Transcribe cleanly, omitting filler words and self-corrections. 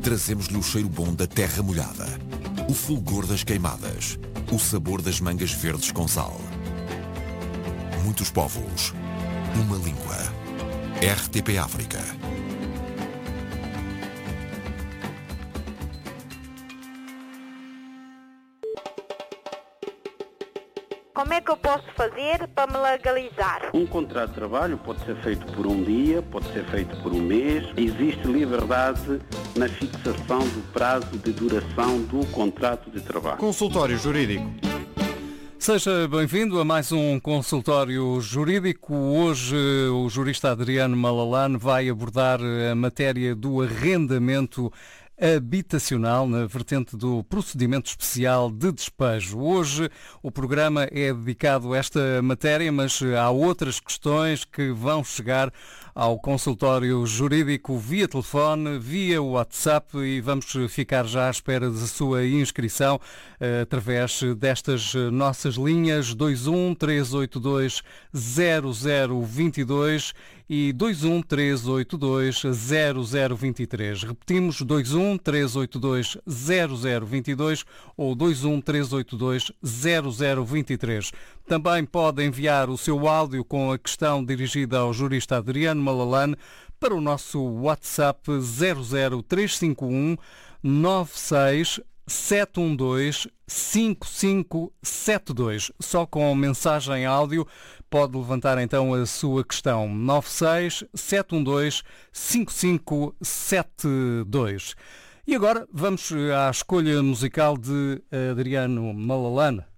Trazemos-lhe o cheiro bom da terra molhada, o fulgor das queimadas, o sabor das mangas verdes com sal. Muitos povos, uma língua. RTP África. Como é que eu posso fazer para me legalizar? Um contrato de trabalho pode ser feito por um dia, pode ser feito por um mês. Existe liberdade na fixação do prazo de duração do contrato de trabalho. Consultório Jurídico. Seja bem-vindo a mais um consultório jurídico. Hoje o jurista Adriano Malalane vai abordar a matéria do arrendamento habitacional na vertente do procedimento especial de despejo. Hoje o programa é dedicado a esta matéria, mas há outras questões que vão chegar ao consultório jurídico via telefone, via WhatsApp, e vamos ficar já à espera da sua inscrição através destas nossas linhas 21 382 0022 e 21 382 0023. Repetimos, 21 382 0022 ou 21 382 0023. Também pode enviar o seu áudio com a questão dirigida ao jurista Adriano Malalane para o nosso WhatsApp 00351 96 712 5572. Só com mensagem áudio pode levantar então a sua questão. 96 712 5572. E agora vamos à escolha musical de Adriano Malalane.